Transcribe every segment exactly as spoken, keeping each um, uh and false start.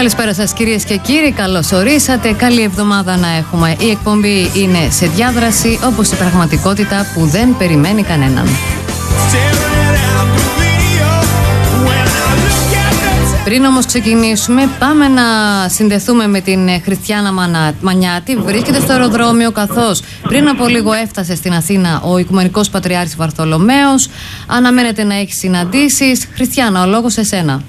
Καλησπέρα σας κυρίες και κύριοι, καλώς ορίσατε, καλή εβδομάδα να έχουμε. Η εκπομπή είναι σε διάδραση όπως η πραγματικότητα που δεν περιμένει κανέναν. Πριν όμως ξεκινήσουμε, πάμε να συνδεθούμε με την Χριστιάνα Μανιάτη. Βρίσκεται στο αεροδρόμιο, καθώς πριν από λίγο έφτασε στην Αθήνα ο Οικουμενικός Πατριάρχης Βαρθολομαίος. Αναμένεται να έχει συναντήσεις. Χριστιάνα, ο λόγος σε σένα.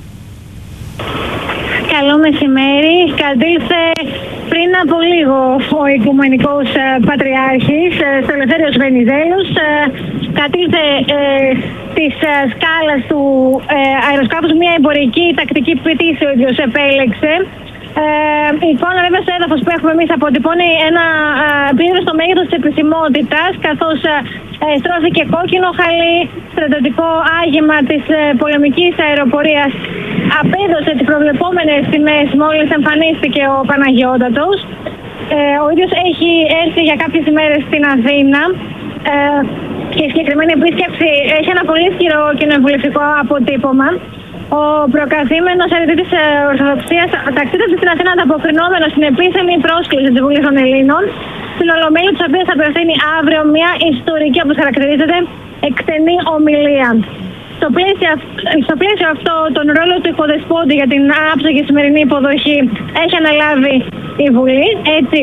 Καλό μεσημέρι. Κατήλθε πριν από λίγο ο Οικουμενικός Πατριάρχης στο Ελευθέριος Βενιζέλος. Κατήλθε ε, της σκάλας του ε, αεροσκάφους μια εμπορική τακτική πτήση, ο ίδιος επέλεξε. Ε, η εικόνα βέβαια στο έδαφος που έχουμε εμείς αποτυπώνει ένα ε, πλήρως το μέγεθος της επισημότητας, καθώς ε, στρώθηκε κόκκινο χαλί, στρατιωτικό άγημα της ε, πολεμικής αεροπορίας. Απέδωσε τις προβλεπόμενες τιμές μόλις εμφανίστηκε ο Παναγιώτατος. Ε, ο ίδιος έχει έρθει για κάποιες ημέρες στην Αθήνα. Ε, και η συγκεκριμένη επίσκεψη έχει ένα πολύ ισχυρό κοινοβουλευτικό αποτύπωμα. Ο προκαθήμενος αιρετής της Ορθοδοξίας ταξίδευσε στην Αθήνα ανταποκρινόμενος στην επίσημη πρόσκληση της Βουλής των Ελλήνων, στην Ολομέλεια της οποίας θα απευθύνει αύριο μια ιστορική, όπως χαρακτηρίζεται, εκτενή ομιλία. Στο πλαίσιο, στο πλαίσιο αυτό, τον ρόλο του υποδεσπότη για την άψογη σημερινή υποδοχή έχει αναλάβει η Βουλή. Έτσι,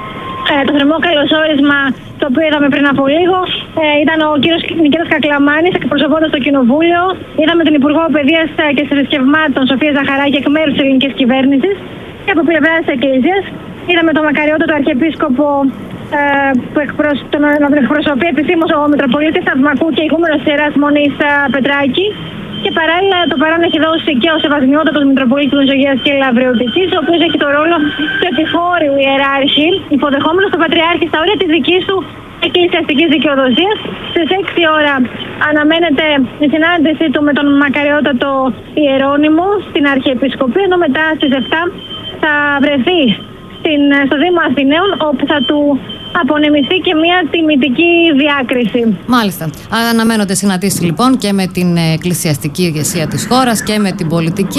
το θερμό καλωσόρισμα, το οποίο είδαμε πριν από λίγο, ήταν ο κύριος Νικήτας Κακλαμάνης, εκπροσωπώντας το Κοινοβούλιο. Είδαμε την Υπουργό Παιδείας και Θρησκευμάτων, Σοφία Ζαχαράκη, εκ μέρους της ελληνικής κυβέρνησης. Και από πλευρά της Εκκλησίας, είδαμε τον μακαριότατο Αρχιεπίσκοπο ε, που εκπροσ... τον, τον εκπροσωπεί επισήμως ο Μητροπολίτης Θαυμακού και ηγούμενος της Ιεράς Μονής Πετράκη. Και παράλληλα το παρόν έχει δώσει και ο Σεβασμιότατος Μητροπολίτης Μεσογείας και Λαβριωτησής, ο οποίος έχει το ρόλο του επιχώριου ιεράρχη, υποδεχόμενος τον Πατριάρχη στα όρια της δικής του εκκλησιαστικής δικαιοδοσίας. Στις έξι ώρα αναμένεται η συνάντησή του με τον μακαριότατο Ιερώνυμο στην Αρχιεπισκοπή, ενώ μετά στις επτά θα βρεθεί στην, στο Δήμο Αθηναίων, όπου θα του απονεμηθεί και μια τιμητική διάκριση. Μάλιστα. Αναμένονται συναντήσεις λοιπόν και με την εκκλησιαστική ηγεσία της χώρας και με την πολιτική.